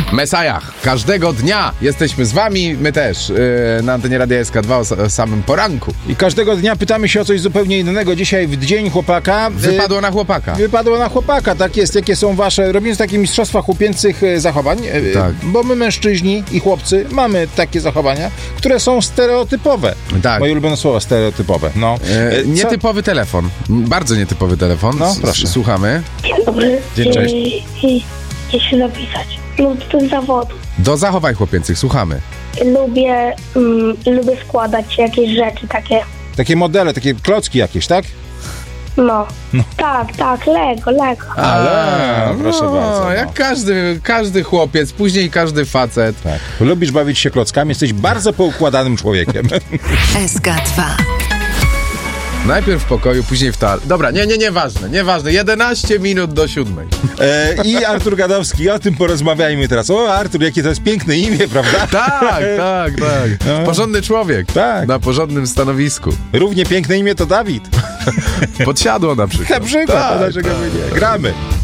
Mesajach. Każdego dnia jesteśmy z wami, my też, na antenie Radia SK2 o samym poranku. I każdego dnia pytamy się o coś zupełnie innego. Dzisiaj w Dzień Chłopaka. Wypadło na chłopaka. Wypadło na chłopaka, tak jest. Jakie są wasze, robimy takie mistrzostwa chłopięcych zachowań, Tak. bo my mężczyźni i chłopcy mamy takie zachowania, które są stereotypowe. Tak. Moje ulubione słowo, stereotypowe. No. Nietypowy telefon. Bardzo nietypowy telefon. No, proszę. Słuchamy. Dzień dobry. Dzień, cześć. Ja się napisać. Lub do zawodu. Do zachowań chłopięcych, słuchamy. Lubię składać jakieś rzeczy takie. Takie modele, takie klocki jakieś, tak? No. Tak, Lego. Ale, proszę bardzo. No. Jak każdy chłopiec, później każdy facet. Tak. Lubisz bawić się klockami, jesteś bardzo poukładanym człowiekiem. SK2. Najpierw w pokoju, później w toalecie. Dobra, nieważne. 11 minut do 7. I Artur Gadowski, o tym porozmawiajmy teraz. O, Artur, jakie to jest piękne imię, prawda? Tak. No. Porządny człowiek. Tak. Na porządnym stanowisku. Równie piękne imię to Dawid. Podsiadło na przykład. Na przykład, Tak, dlaczego by nie? Gramy.